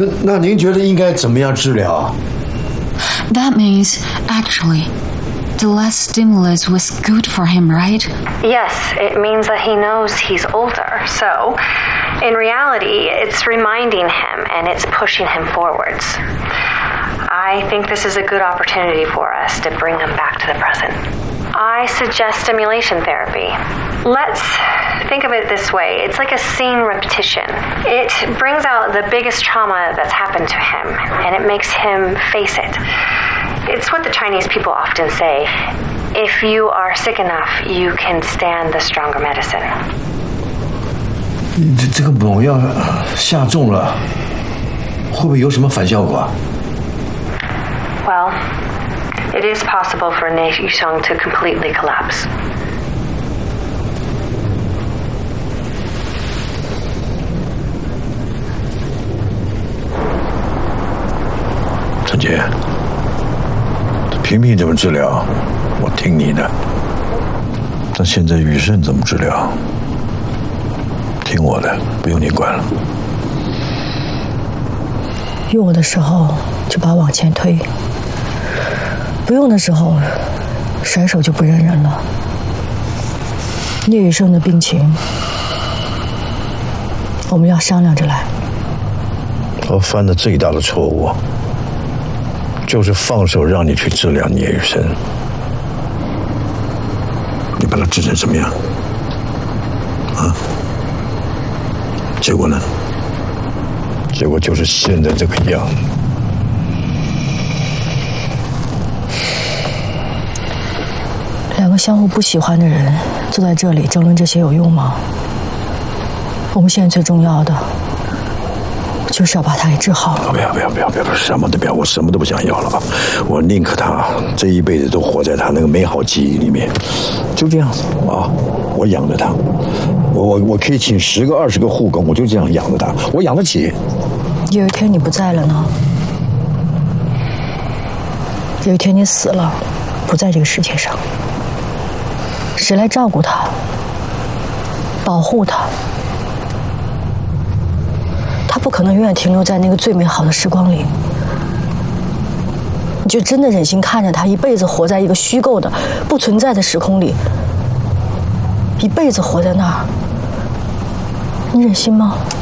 那您觉得应该怎么样治疗？ That means, actually, the less stimulus was good for him, right? Yes, it means that he knows he's older. So, in reality, it's reminding him and it's pushing him forwards. I think this is a good opportunity for us to bring him back to the present. I suggest stimulation therapy. Let's think of it this way. It's like a scene repetition. It brings out the biggest trauma that's happened to him, and it makes him face it. It's what the Chinese people often say. If you are sick enough, you can stand the stronger medicine. 这个猛药下重了，会不会有什么反效果 ？Well, it is possible for Ne Yusheng to completely collapse. 陈杰，平怎么治疗，我听你的。但现在雨盛怎么治疗，听我的，不用你管了。 用我的时候就把往前推，不用的时候甩手就不认人了。聂雨盛的病情，我们要商量着来。 我犯的最大的错误，就是放手让你去治疗聂雨盛。你把他治成什么样？啊？结果呢？结果就是现在这个样。 两个相互不喜欢的人坐在这里争论这些有用吗？我们现在最重要的就是要把他给治好。 不要，什么都不要，我什么都不想要了吧。我宁可他这一辈子都活在他那个美好记忆里面，就这样子啊。我养着他，我可以请10个20个护工，我就这样养着他，我养得起。 有一天你不在了呢？有一天你死了，不在这个世界上，谁来照顾他，保护他？他不可能永远停留在那个最美好的时光里。你就真的忍心看着他一辈子活在一个虚构的、不存在的时空里，一辈子活在那儿？你忍心吗？